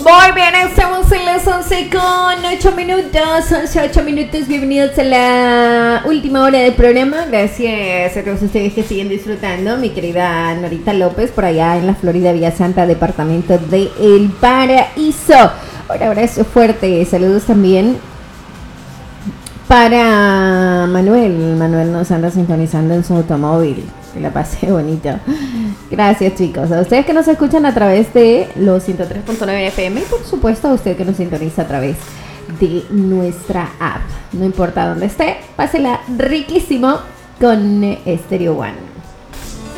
Muy bien, estamos en las 11 con 8 minutos. 8 minutos, bienvenidos a la última hora del programa. Gracias a todos ustedes que siguen disfrutando. Mi querida Norita López, por allá en la Florida Villa Santa, departamento de El Paraíso. Un abrazo fuerte, saludos también para Manuel. Manuel nos anda sintonizando en su automóvil. Que la pase bonito. Gracias, chicos. A ustedes que nos escuchan a través de los 103.9 FM y por supuesto a usted que nos sintoniza a través de nuestra app. No importa dónde esté, pásela riquísimo con Stereo One.